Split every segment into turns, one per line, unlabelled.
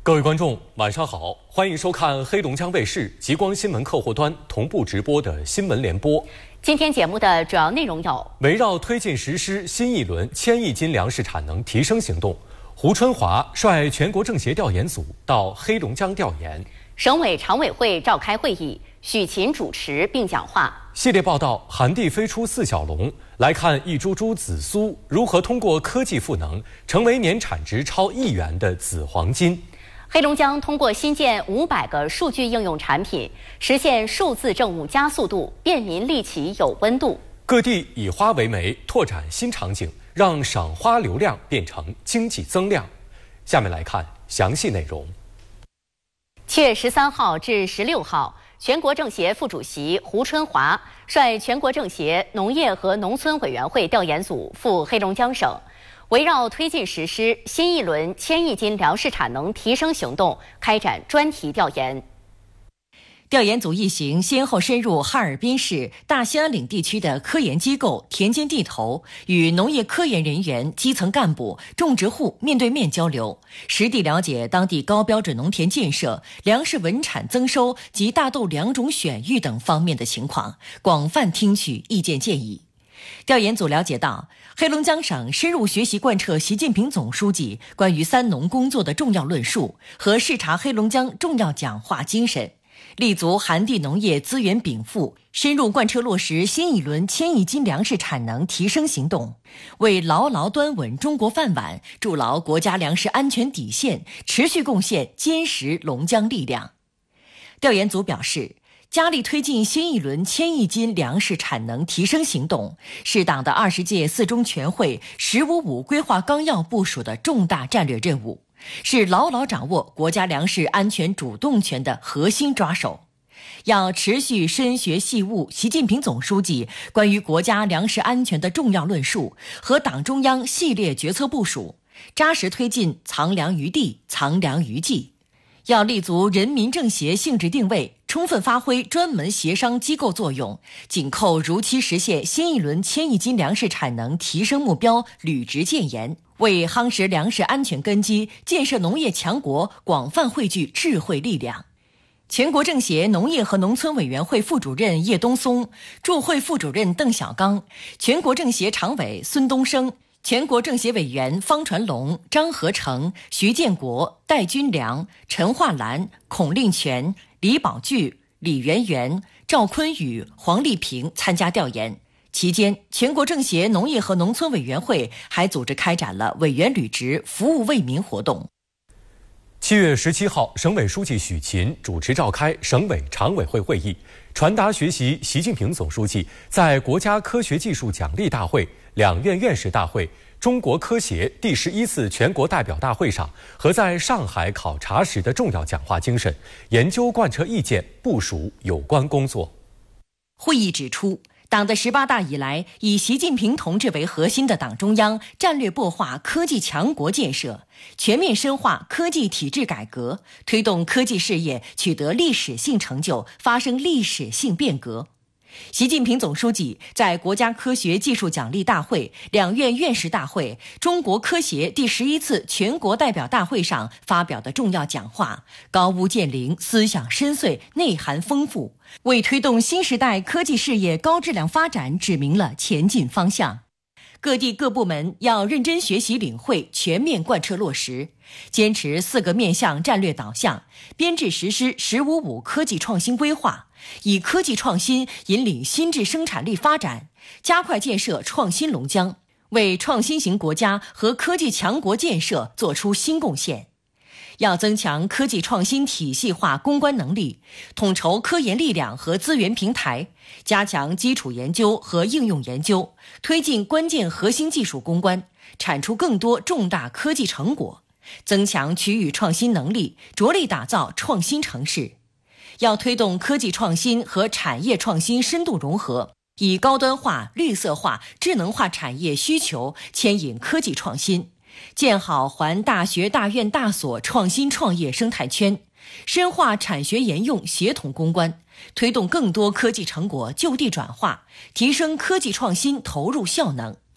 各位观众，晚上好，欢迎收看黑龙江卫视极光新闻客户端同步直播的新闻联播。
今天节目的主要内容有：
围绕推进实施新一轮1000亿斤粮食产能提升行动，胡春华率全国政协调研组到黑龙江调研；
省委常委会召开会议，许勤主持并讲话。
系列报道：寒地飞出4小龙，来看一株株紫苏如何通过科技赋能，成为年产值超1亿元的紫黄金。
黑龙江通过新建500个数据应用产品，实现数字政务加速度，便民利企有温度。
各地以花为媒，拓展新场景，让赏花流量变成经济增量。下面来看详细内容。
7月13号至16号，全国政协副主席胡春华率全国政协农业和农村委员会调研组赴黑龙江省，围绕推进实施新一轮1000亿斤粮食产能提升行动，开展专题调研。
调研组一行先后深入哈尔滨市大兴安岭地区的科研机构、田间地头，与农业科研人员、基层干部、种植户面对面交流，实地了解当地高标准农田建设、粮食稳产增收及大豆良种选育等方面的情况，广泛听取意见建议。调研组了解到，黑龙江省深入学习贯彻习近平总书记关于3农工作的重要论述和视察黑龙江重要讲话精神，立足寒地农业资源禀赋，深入贯彻落实新一轮1000亿斤粮食产能提升行动，为牢牢端稳中国饭碗、筑牢国家粮食安全底线，持续贡献坚实龙江力量。调研组表示，加力推进新一轮1000亿斤粮食产能提升行动，是党的20届4中全会“十五五”规划纲要部署的重大战略任务，是牢牢掌握国家粮食安全主动权的核心抓手。要持续深学细悟习近平总书记关于国家粮食安全的重要论述和党中央系列决策部署，扎实推进藏粮于地、藏粮于技。要立足人民政协性质定位，充分发挥专门协商机构作用，紧扣如期实现新一轮1000亿斤粮食产能提升目标履职建言，为夯实粮食安全根基、建设农业强国广泛汇聚智慧力量。全国政协农业和农村委员会副主任叶东松、驻会副主任邓小刚，全国政协常委孙东升，全国政协委员方传龙、张和成、徐建国、戴军良、陈化兰、孔令全、李宝聚、李元元、赵坤宇、黄丽萍参加调研。期间，全国政协农业和农村委员会还组织开展了委员履职、服务为民活动。
7月17号，省委书记许勤主持召开省委常委会会议，传达学习习近平总书记在国家科学技术奖励大会、两院院士大会、中国科协第11次全国代表大会上和在上海考察时的重要讲话精神，研究贯彻意见，部署有关工作。
会议指出，党的18大以来，以习近平同志为核心的党中央战略擘画科技强国建设，全面深化科技体制改革，推动科技事业取得历史性成就，发生历史性变革。习近平总书记在国家科学技术奖励大会、两院院士大会、中国科协第11次全国代表大会上发表的重要讲话，高屋建瓴，思想深邃，内涵丰富，为推动新时代科技事业高质量发展指明了前进方向。各地各部门要认真学习领会，全面贯彻落实，坚持4个面向战略导向，编制实施“十五五”科技创新规划，以科技创新引领新质生产力发展，加快建设创新龙江，为创新型国家和科技强国建设作出新贡献。要增强科技创新体系化攻关能力，统筹科研力量和资源平台，加强基础研究和应用研究，推进关键核心技术攻关，产出更多重大科技成果，增强区域创新能力，着力打造创新城市。要推动科技创新和产业创新深度融合，以高端化、绿色化、智能化产业需求牵引科技创新，建好环大学大院大所创新创业生态圈，深化产学研用协同攻关，推动更多科技成果就地转化，提升科技创新投入效能。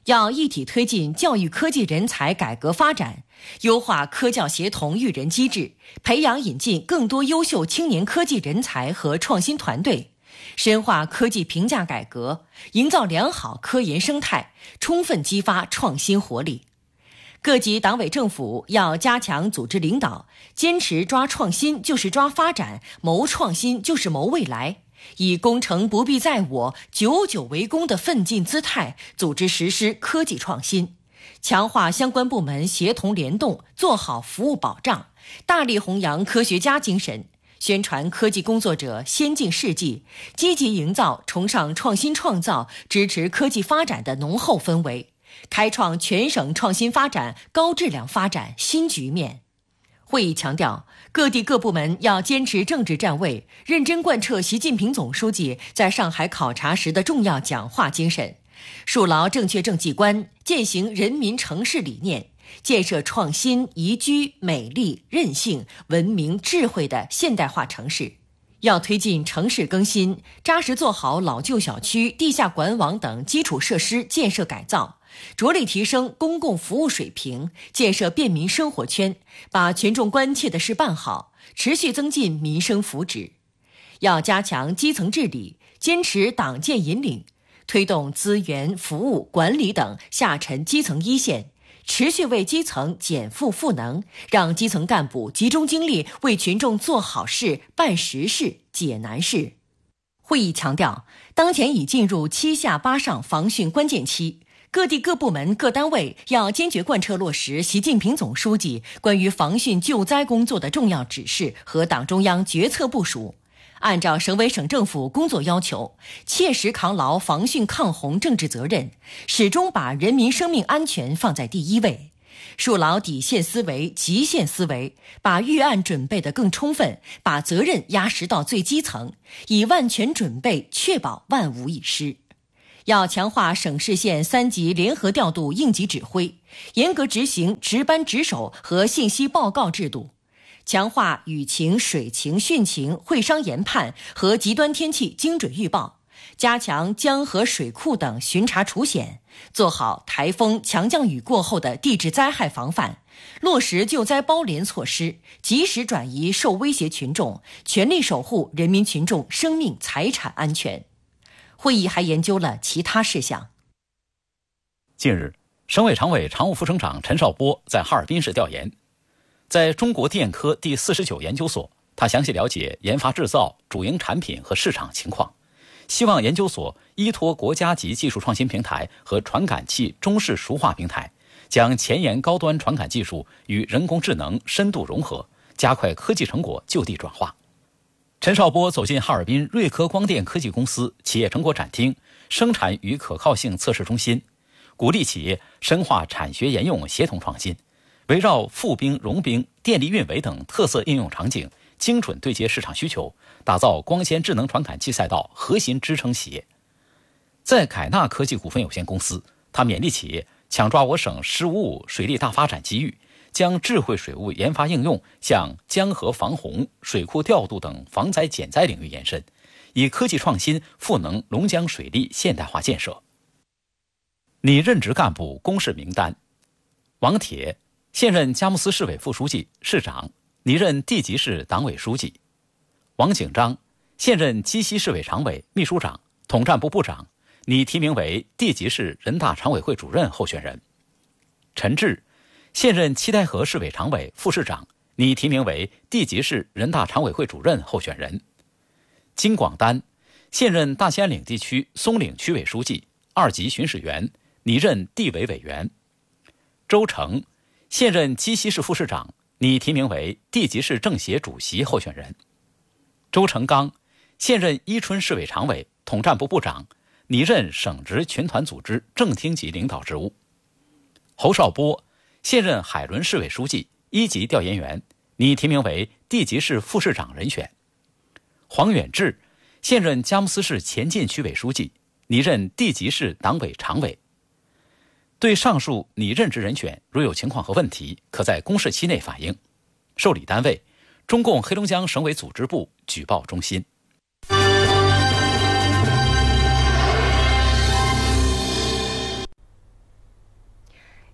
要一体推进教育科技人才改革发展，优化科教协同育人机制，培养引进更多优秀青年科技人才和创新团队，深化科技评价改革，营造良好科研生态，充分激发创新活力。各级党委政府要加强组织领导，坚持抓创新就是抓发展，谋创新就是谋未来，以工程不必在我，久久为功的奋进姿态，组织实施科技创新，强化相关部门协同联动，做好服务保障，大力弘扬科学家精神，宣传科技工作者先进事迹，积极营造崇尚创新创造、支持科技发展的浓厚氛围，开创全省创新发展、高质量发展新局面。会议强调，各地各部门要坚持政治站位，认真贯彻习近平总书记在上海考察时的重要讲话精神，树牢正确政绩观，践行人民城市理念，建设创新、宜居、美丽、韧性、文明、智慧的现代化城市。要推进城市更新，扎实做好老旧小区、地下管网等基础设施建设改造，着力提升公共服务水平，建设便民生活圈，把群众关切的事办好，持续增进民生福祉。要加强基层治理，坚持党建引领，推动资源、服务、管理等下沉基层一线，持续为基层减负赋能，让基层干部集中精力为群众做好事、办实事、解难事。会议强调，当前已进入7下8上防汛关键期，各地各部门各单位要坚决贯彻落实习近平总书记关于防汛救灾工作的重要指示和党中央决策部署，按照省委省政府工作要求，切实扛牢防汛抗洪政治责任，始终把人民生命安全放在第一位，树牢底线思维、极限思维，把预案准备得更充分，把责任压实到最基层，以万全准备确保万无一失。要强化省市县3级联合调度应急指挥，严格执行值班值守和信息报告制度，强化雨情、水情、汛情、会商研判和极端天气精准预报，加强江河水库等巡查除险，做好台风、强降雨过后的地质灾害防范，落实救灾包联措施，及时转移受威胁群众，全力守护人民群众生命财产安全。会议还研究了其他事项。
近日，省委常委常务副省长陈少波在哈尔滨市调研，在中国电科第49研究所，他详细了解研发制造、主营产品和市场情况，希望研究所依托国家级技术创新平台和传感器中式熟化平台，将前沿高端传感技术与人工智能深度融合，加快科技成果就地转化。陈少波走进哈尔滨瑞科光电科技公司企业成果展厅、生产与可靠性测试中心，鼓励企业深化产学研用协同创新，围绕富冰、融冰、电力运维等特色应用场景，精准对接市场需求，打造光纤智能传感器赛道核心支撑企业。在凯纳科技股份有限公司，他勉励企业抢抓我省“十五五”水利大发展机遇，将智慧水务研发应用向江河防洪、水库调度等防灾减灾领域延伸，以科技创新赋能龙江水利现代化建设。拟任职干部公示名单：王铁，现任佳木斯市委副书记、市长，拟任地级市党委书记；王景章，现任鸡西市委常委、秘书长、统战部部长，拟提名为地级市人大常委会主任候选人；陈志，现任七台河市委常委、副市长，拟提名为地级市人大常委会主任候选人；金广丹，现任大兴安岭地区松岭区委书记、2级巡视员，拟任地委委员；周成，现任鸡西市副市长，拟提名为地级市政协主席候选人；周成刚，现任伊春市委常委、统战部部长，拟任省直群团组织正厅级领导职务；侯少波，现任海伦市委书记、1级调研员，拟提名为地级市副市长人选；黄远志，现任佳木斯市前进区委书记，拟任地级市党委常委。对上述拟任职人选，如有情况和问题，可在公示期内反映。受理单位：中共黑龙江省委组织部举报中心。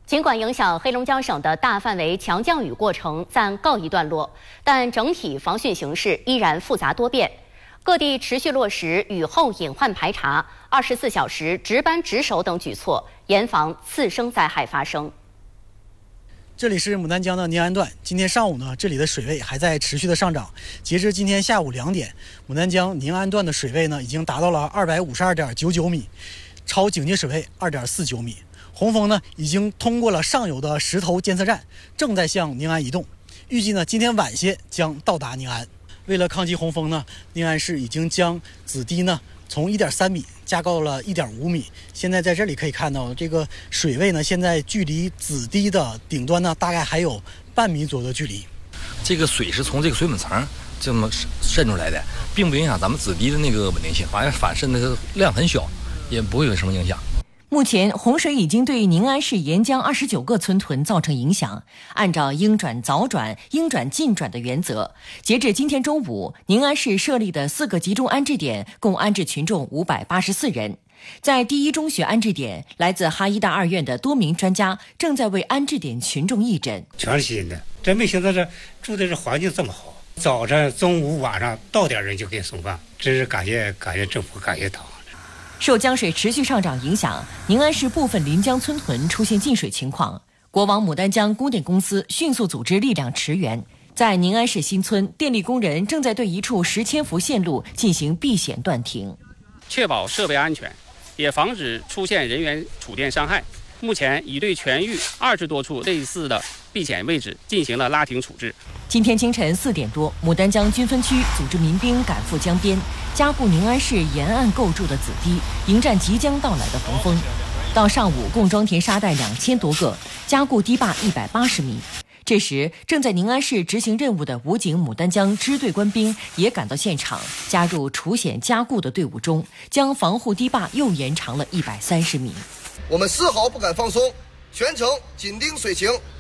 尽管影响黑龙江省的大范围强降雨过程暂告一段落，但整体防汛形势依然复杂多变。各地持续落实雨后隐患排查、24小时值班值守等举措，严防次生灾害发生。
这里是牡丹江的宁安段，今天上午呢，这里的水位还在持续的上涨。截至今天下午2点，牡丹江宁安段的水位呢，已经达到了252.99米，超警戒水位2.49米。洪峰呢，已经通过了上游的石头监测站，正在向宁安移动，预计呢，今天晚些将到达宁安。为了抗击洪峰呢，宁安市已经将子堤呢从1.3米加高了1.5米。现在在这里可以看到，这个水位呢，现在距离子堤的顶端呢，大概还有半米左右的距离。
这个水是从这个水本层这么渗出来的，并不影响咱们子堤的那个稳定性，反渗的量很小，也不会有什么影响。
目前，洪水已经对宁安市沿江29个村屯造成影响。按照应转早转、应转尽转的原则，截至今天中午，宁安市设立的4个集中安置点共安置群众584人。在第一中学安置点，来自哈医大2院的多名专家正在为安置点群众义诊。
全是新的，真没想到这住的这环境这么好，早晨、中午、晚上到点人就给送饭，真是感谢政府，感谢党。
受江水持续上涨影响，宁安市部分临江村屯出现进水情况。国网牡丹江供电公司迅速组织力量驰援，在宁安市新村，电力工人正在对一处10千伏线路进行避险断停，
确保设备安全，也防止出现人员触电伤害。目前已对全域20多处类似的避险位置进行了拉停处置。
今天清晨4点多，牡丹江军分区组织民兵赶赴江边，加固宁安市沿岸构筑的子堤，迎战即将到来的洪峰。到上午，共装填沙袋2000多个，加固堤坝180米。这时，正在宁安市执行任务的武警牡丹江支队官兵也赶到现场，加入除险加固的队伍中，将防护堤坝又延长了130米。
我们丝毫不敢放松，全程紧盯水情，